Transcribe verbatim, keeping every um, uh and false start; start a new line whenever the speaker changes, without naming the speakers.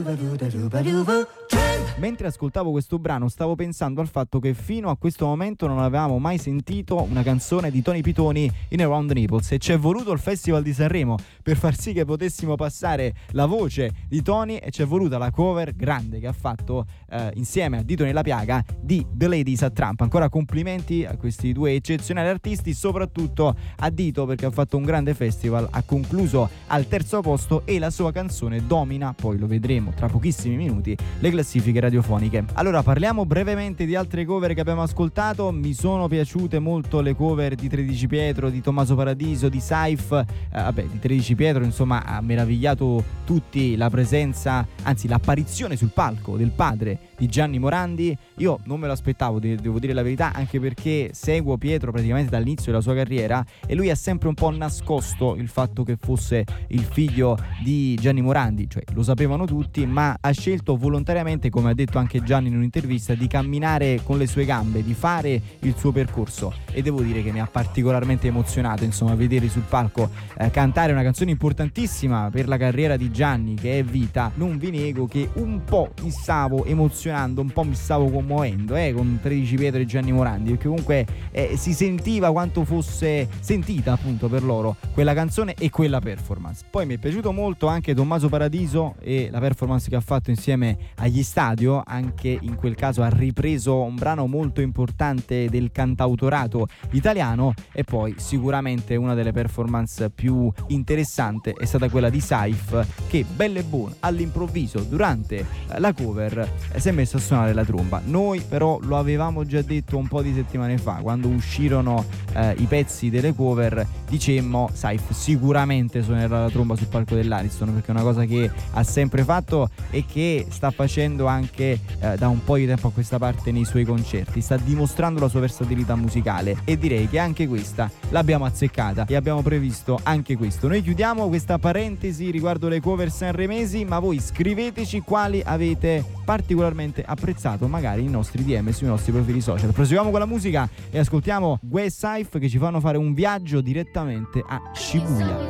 Mentre ascoltavo questo brano stavo pensando al fatto che fino a questo momento non avevamo mai sentito una canzone di Tony Pitoni in Around the Naples, e ci è voluto il Festival di Sanremo per far sì che potessimo passare la voce di Tony, e ci è voluta la cover grande che ha fatto eh, insieme a Dito nella piaga di The Ladies a Trump. Ancora complimenti a questi due eccezionali artisti, soprattutto a Dito perché ha fatto un grande festival, ha concluso al terzo posto e la sua canzone domina, poi lo vedremo tra pochissimi minuti, le classifiche radiofoniche. Allora parliamo brevemente di altre cover che abbiamo ascoltato. Mi sono piaciute molto le cover di Tredici Pietro, di Tommaso Paradiso, di Saif, eh, vabbè di Tredici Pietro insomma ha meravigliato tutti la presenza, anzi l'apparizione sul palco del padre di Gianni Morandi. Io non me lo aspettavo, devo dire la verità, anche perché seguo Pietro praticamente dall'inizio della sua carriera e lui ha sempre un po' nascosto il fatto che fosse il figlio di Gianni Morandi, cioè lo sapevano tutti, ma ha scelto volontariamente, come ha detto anche Gianni in un'intervista, di camminare con le sue gambe, di fare il suo percorso, e devo dire che mi ha particolarmente emozionato insomma vedere sul palco eh, cantare una canzone importantissima per la carriera di Gianni che è Vita. Non vi nego che un po' mi stavo emozionando, un po' mi stavo commuovendo eh, con Tredici Pietro e Gianni Morandi, perché comunque eh, si sentiva quanto fosse sentita appunto per loro quella canzone e quella performance. Poi mi è piaciuto molto anche Tommaso Paradiso e la performance che ha fatto insieme agli Stadio. Anche in quel caso ha ripreso un brano molto importante del cantautorato italiano, e poi sicuramente una delle performance più interessante è stata quella di Saif, che bella e buona all'improvviso durante la cover si è messo a suonare la tromba. Noi però lo avevamo già detto un po' di settimane fa, quando uscirono eh, i pezzi delle cover, dicemmo Saif sicuramente suonerà la tromba sul palco dell'Ariston, perché è una cosa che ha sempre fatto e che sta facendo anche eh, da un po' di tempo a questa parte nei suoi concerti, sta dimostrando la sua versatilità musicale, e direi che anche questa l'abbiamo azzeccata e abbiamo previsto anche questo. Noi chiudiamo questa parentesi riguardo le cover sanremesi, ma voi scriveteci quali avete particolarmente apprezzato magari nei nostri D M sui nostri profili social. Proseguiamo con la musica e ascoltiamo Gue e Saif che ci fanno fare un viaggio direttamente a Shibuya.